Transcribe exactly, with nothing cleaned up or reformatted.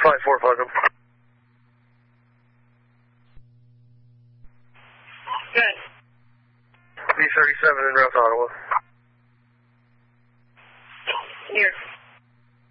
five four, plug him. Good. B thirty-seven in route to Ottawa.